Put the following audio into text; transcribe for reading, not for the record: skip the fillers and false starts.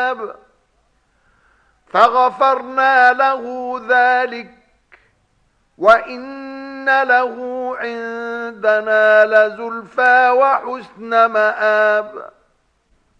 مآب فغفرنا له ذلك وإن له عندنا لزلفى وحسن مآب